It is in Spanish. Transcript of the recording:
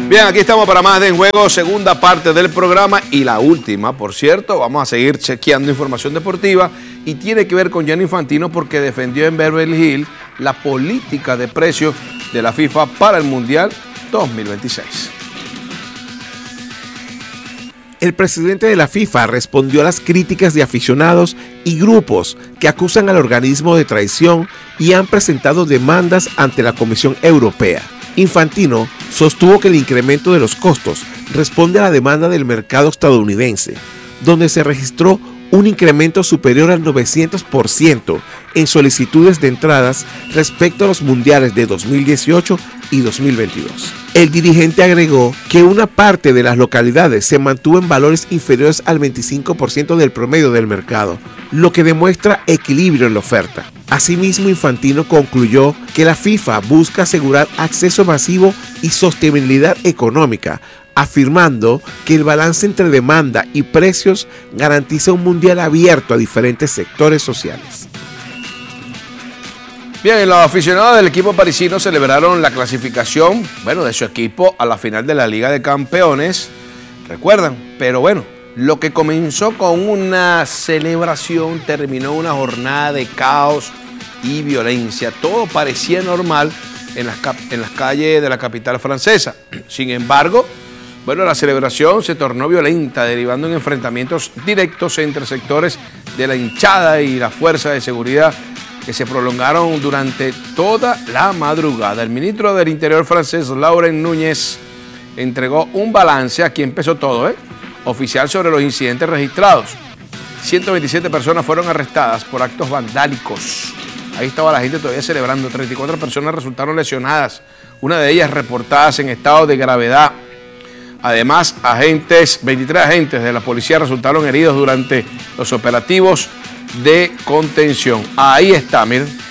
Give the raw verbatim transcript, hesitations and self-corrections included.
Bien, aquí estamos para más de En Juego, segunda parte del programa y la última, por cierto. Vamos a seguir chequeando información deportiva y tiene que ver con Gianni Infantino porque defendió en Beverly Hills la política de precios de la FIFA para el Mundial dos mil veintiséis. El presidente de la FIFA respondió a las críticas de aficionados y grupos que acusan al organismo de traición y han presentado demandas ante la Comisión Europea. Infantino sostuvo que el incremento de los costos responde a la demanda del mercado estadounidense, donde se registró un incremento superior al novecientos por ciento en solicitudes de entradas respecto a los mundiales de dos mil dieciocho y dos mil veintidós. El dirigente agregó que una parte de las localidades se mantuvo en valores inferiores al veinticinco por ciento del promedio del mercado, lo que demuestra equilibrio en la oferta. Asimismo, Infantino concluyó que la FIFA busca asegurar acceso masivo y sostenibilidad económica, afirmando que el balance entre demanda y precios garantiza un mundial abierto a diferentes sectores sociales. Bien, los aficionados del equipo parisino celebraron la clasificación, bueno, de su equipo a la final de la Liga de Campeones, recuerdan, pero bueno, lo que comenzó con una celebración terminó una jornada de caos y violencia. Todo parecía normal en las, en las calles de la capital francesa. Sin embargo, bueno, la celebración se tornó violenta, derivando en enfrentamientos directos entre sectores de la hinchada y la fuerza de seguridad que se prolongaron durante toda la madrugada. El ministro del Interior francés, Laurent Núñez, entregó un balance, aquí empezó todo, ¿eh? oficial sobre los incidentes registrados. ciento veintisiete personas fueron arrestadas por actos vandálicos. Ahí estaba la gente todavía celebrando. treinta y cuatro personas resultaron lesionadas, una de ellas reportadas en estado de gravedad. Además, agentes, veintitrés agentes de la policía resultaron heridos durante los operativos de contención. Ahí está, miren.